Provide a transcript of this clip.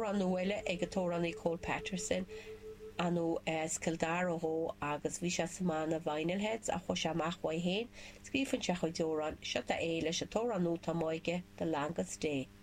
tóran nuile ag go tóran Nicole Patterson anú Skildar ó agus bhí sé semana Vinylheads a chuis amach wa héin scrífann se chu dóran seo a éile se tóran nú tamáige the longest day.